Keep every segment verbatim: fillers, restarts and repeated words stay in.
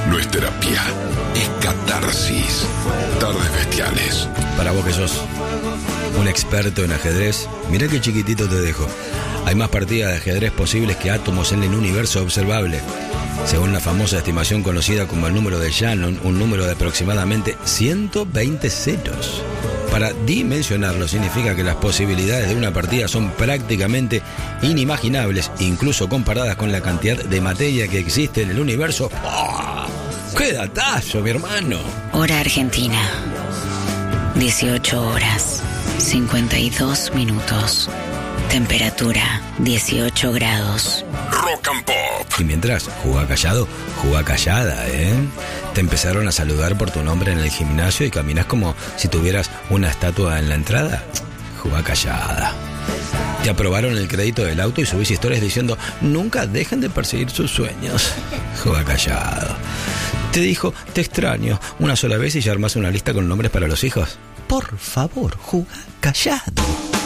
no es terapia, es catarsis. Tardes bestiales. Para vos que sos un experto en ajedrez, mirá qué chiquitito te dejo. Hay más partidas de ajedrez posibles que átomos en el universo observable. Según la famosa estimación conocida como el número de Shannon, un número de aproximadamente ciento veinte ceros. Para dimensionarlo significa que las posibilidades de una partida son prácticamente inimaginables, incluso comparadas con la cantidad de materia que existe en el universo. ¡Oh! ¡Qué datazo, mi hermano! Hora Argentina. dieciocho horas, cincuenta y dos minutos. Temperatura, dieciocho grados. Rock and Pop. Y mientras, jugá callado, jugá callada, ¿eh? Te empezaron a saludar por tu nombre en el gimnasio y caminás como si tuvieras una estatua en la entrada. Jugá callada. Te aprobaron el crédito del auto y subís historias diciendo nunca dejen de perseguir sus sueños. Jugá callado. Te dijo, te extraño, una sola vez y ya armás una lista con nombres para los hijos. Por favor, jugá callado.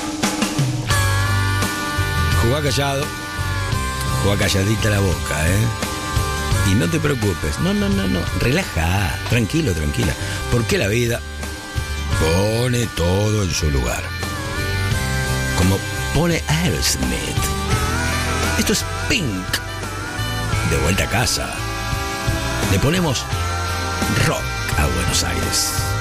Jugá callado. Jugá calladita la boca, ¿eh? Y no te preocupes. No, no, no, no. Relaja. Tranquilo, tranquila. Porque la vida pone todo en su lugar. Como pone Aerosmith. Esto es Pink. De vuelta a casa. Le ponemos rock a Buenos Aires.